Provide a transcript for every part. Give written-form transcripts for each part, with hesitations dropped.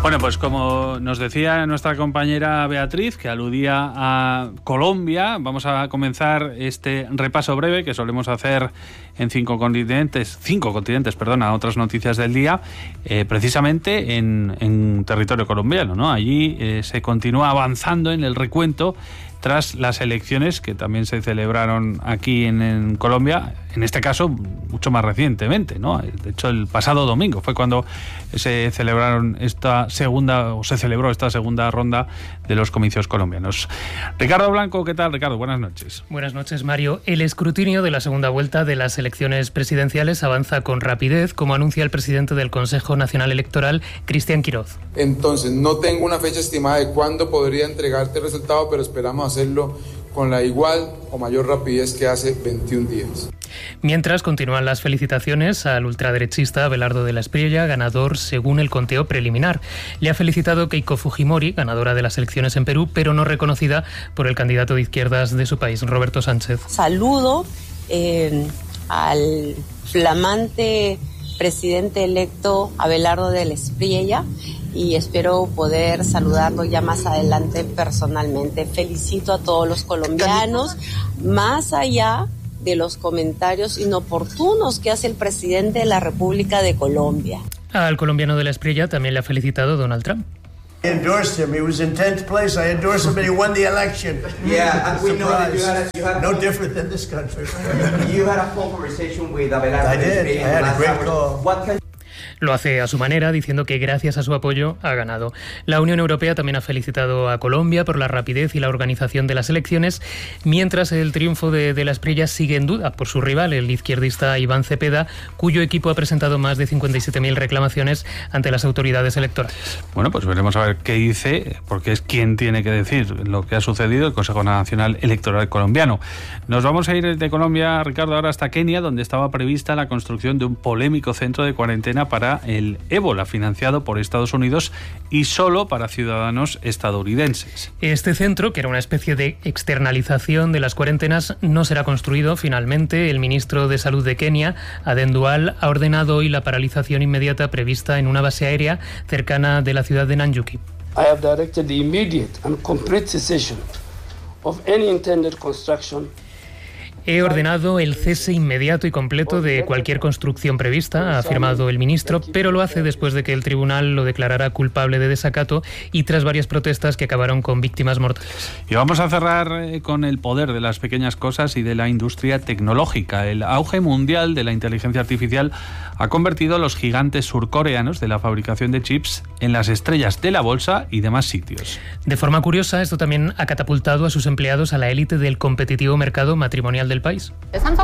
Bueno, pues como nos decía nuestra compañera Beatriz, que aludía a Colombia, vamos a comenzar este repaso breve que solemos hacer en cinco continentes, a otras noticias del día, precisamente en territorio colombiano, ¿no? Allí se continúa avanzando en el recuento tras las elecciones que también se celebraron aquí en Colombia, en este caso mucho más recientemente, ¿no? De hecho, el pasado domingo fue cuando se celebró esta segunda ronda de los comicios colombianos. Ricardo Blanco, ¿qué tal, Ricardo? Buenas noches. Buenas noches, Mario. El escrutinio de la segunda vuelta de las elecciones presidenciales avanza con rapidez, como anuncia el presidente del Consejo Nacional Electoral, Cristian Quiroz. Entonces, no tengo una fecha estimada de cuándo podría entregarte el resultado, pero esperamos hacerlo con la igual o mayor rapidez que hace 21 días. Mientras, continúan las felicitaciones al ultraderechista Abelardo de la Espriella, ganador según el conteo preliminar. Le ha felicitado Keiko Fujimori, ganadora de las elecciones en Perú, pero no reconocida por el candidato de izquierdas de su país, Roberto Sánchez. Saludo al flamante presidente electo Abelardo de la Espriella y espero poder saludarlo ya más adelante personalmente. Felicito a todos los colombianos, más allá de los comentarios inoportunos que hace el presidente de la República de Colombia. Al colombiano de la Espriella también le ha felicitado Donald Trump. I endorsed him. He was in 10th place. I endorsed him and he won the election. Yeah, we know that you had no different than this country. You had a phone conversation with Abelardo. I did. I had a great call. Lo hace a su manera, diciendo que gracias a su apoyo ha ganado. La Unión Europea también ha felicitado a Colombia por la rapidez y la organización de las elecciones, mientras el triunfo de la Espriella sigue en duda por su rival, el izquierdista Iván Cepeda, cuyo equipo ha presentado más de 57.000 reclamaciones ante las autoridades electorales. Bueno, pues veremos a ver qué dice, porque es quien tiene que decir lo que ha sucedido, el Consejo Nacional Electoral colombiano. Nos vamos a ir de Colombia, Ricardo, ahora hasta Kenia, donde estaba prevista la construcción de un polémico centro de cuarentena para el ébola, financiado por Estados Unidos y solo para ciudadanos estadounidenses. Este centro, que era una especie de externalización de las cuarentenas, no será construido finalmente. El ministro de Salud de Kenia, Aden Duale, ha ordenado hoy la paralización inmediata prevista en una base aérea cercana de la ciudad de Nanyuki. I have directed the immediate and complete cessation of any intended construction. He ordenado el cese inmediato y completo de cualquier construcción prevista, ha afirmado el ministro, pero lo hace después de que el tribunal lo declarara culpable de desacato y tras varias protestas que acabaron con víctimas mortales. Y vamos a cerrar con el poder de las pequeñas cosas y de la industria tecnológica. El auge mundial de la inteligencia artificial ha convertido a los gigantes surcoreanos de la fabricación de chips en las estrellas de la bolsa y demás sitios. De forma curiosa, esto también ha catapultado a sus empleados a la élite del competitivo mercado matrimonial del país.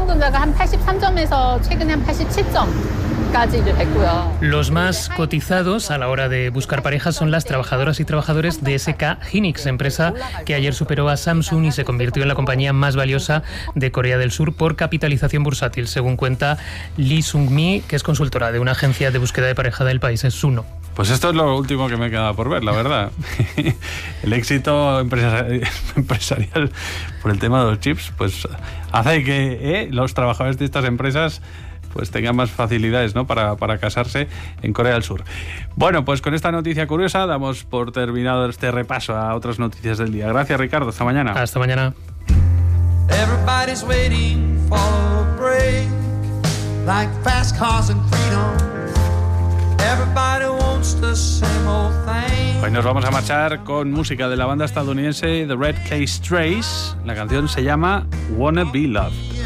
Los más cotizados a la hora de buscar parejas son las trabajadoras y trabajadores de SK Hynix, empresa que ayer superó a Samsung y se convirtió en la compañía más valiosa de Corea del Sur por capitalización bursátil, según cuenta Lee Sung-mi, que es consultora de una agencia de búsqueda de pareja del país, es Suno. Pues esto es lo último que me queda por ver, la verdad. El éxito empresarial por el tema de los chips, pues hace que los trabajadores de estas empresas pues tengan más facilidades, ¿no?, para casarse en Corea del Sur. Bueno, pues con esta noticia curiosa damos por terminado este repaso a otras noticias del día. Gracias, Ricardo. Hasta mañana. Hasta mañana. Everybody's waiting for a break, like fast cars and freedom. Everybody wants the same old thing. Hoy nos vamos a marchar con música de la banda estadounidense The Red Keys Trace. La canción se llama Wanna Be Loved.